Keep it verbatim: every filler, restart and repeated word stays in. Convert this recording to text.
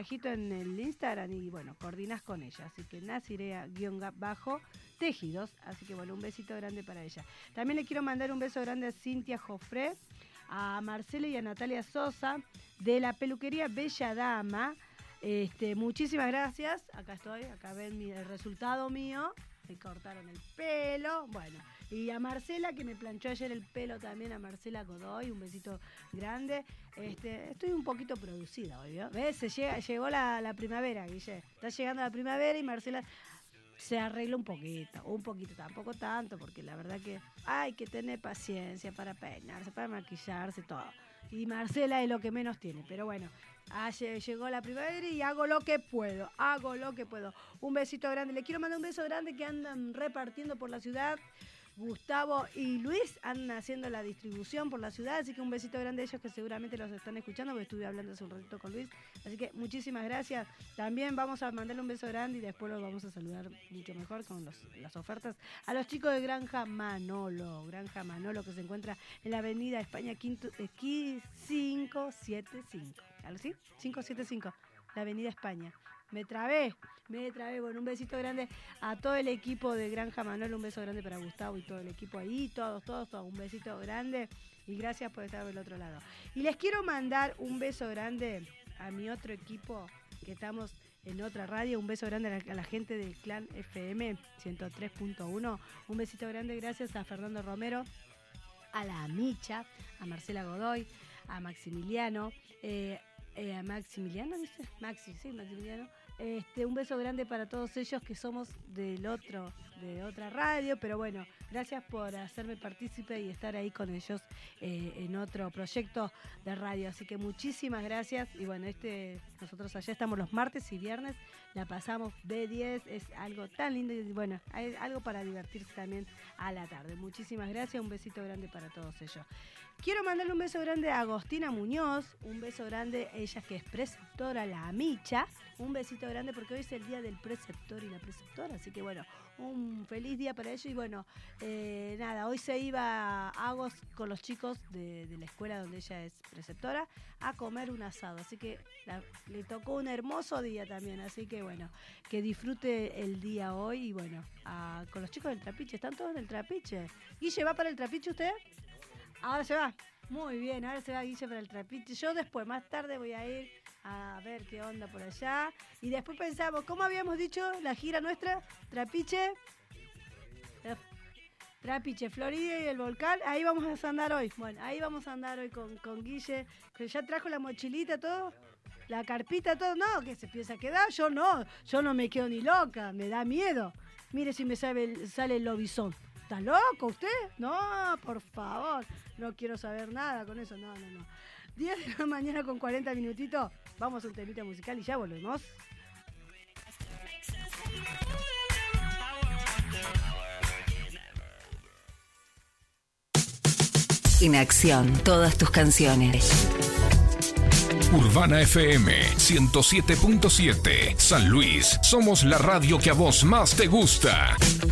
mensajito en el Instagram y bueno, coordinas con ella. Así que Nazirea-Tejidos. Así que bueno, un besito grande para ella. También le quiero mandar un beso grande a Cintia Jofré, a Marcela y a Natalia Sosa de la peluquería Bella Dama. Este, muchísimas gracias. Acá estoy, acá ven mi, el resultado mío. Me cortaron el pelo. Bueno, y a Marcela, que me planchó ayer el pelo también, a Marcela Godoy, un besito grande. Este, estoy un poquito producida hoy, ¿no? ¿Ves? Se llega, llegó la, la primavera, Guille. Está llegando la primavera y Marcela se arregla un poquito, un poquito, tampoco tanto, porque la verdad que hay que tener paciencia para peinarse, para maquillarse, todo. Y Marcela es lo que menos tiene, pero bueno, ah, llegó la primavera y hago lo que puedo, hago lo que puedo. Un besito grande, le quiero mandar un beso grande que andan repartiendo por la ciudad. Gustavo y Luis andan haciendo la distribución por la ciudad, así que un besito grande a ellos que seguramente los están escuchando, porque estuve hablando hace un ratito con Luis, así que muchísimas gracias. También vamos a mandarle un beso grande y después los vamos a saludar mucho mejor con los, las ofertas a los chicos de Granja Manolo, Granja Manolo, que se encuentra en la avenida España quinto, eh, cinco setenta y cinco, ¿sí? cinco setenta y cinco, la avenida España. Me trabé, me trabé. Bueno, un besito grande a todo el equipo de Granja Manolo, un beso grande para Gustavo y todo el equipo ahí, todos, todos, todos, un besito grande y gracias por estar del otro lado. Y les quiero mandar un beso grande a mi otro equipo, que estamos en otra radio, un beso grande a la, a la gente del Clan F M ciento tres punto uno, un besito grande, gracias a Fernando Romero, a la Micha, a Marcela Godoy, a Maximiliano, eh, eh, a Maximiliano, ¿viste? Maxi, sí, Maximiliano. Este, un beso grande para todos ellos que somos del otro, de otra radio, pero bueno, gracias por hacerme partícipe y estar ahí con ellos eh, en otro proyecto de radio, así que muchísimas gracias. Y bueno, este nosotros allá estamos los martes y viernes, la pasamos B diez, es algo tan lindo y bueno, hay algo para divertirse también a la tarde. Muchísimas gracias, un besito grande para todos ellos. Quiero mandarle un beso grande a Agostina Muñoz, un beso grande, ella que es preceptora, la Micha, un besito grande porque hoy es el día del preceptor y la preceptora, así que bueno, un feliz día para ellos y bueno, eh, nada, hoy se iba a Agos con los chicos de, de la escuela donde ella es preceptora a comer un asado, así que la, le tocó un hermoso día también, así que bueno, que disfrute el día hoy y bueno, a, con los chicos del Trapiche, ¿están todos en el Trapiche? ¿Guille va para el Trapiche usted? Ahora se va. Muy bien, ahora se va Guille para el Trapiche. Yo después, más tarde, voy a ir a ver qué onda por allá. Y después pensamos, ¿cómo habíamos dicho la gira nuestra? Trapiche. Trapiche, Florida y el volcán. Ahí vamos a andar hoy. Bueno, ahí vamos a andar hoy con, con Guille, que ya trajo la mochilita, todo. La carpita, todo. No, que se empieza a quedar. Yo no. Yo no me quedo ni loca. Me da miedo. Mire si me sale, sale el lobizón. ¿Está loco usted? No, por favor. No quiero saber nada con eso. No, no, no. diez de la mañana con cuarenta minutitos. Vamos a un temita musical y ya volvemos. En acción, todas tus canciones. Urbana F M ciento siete punto siete. San Luis, somos la radio que a vos más te gusta.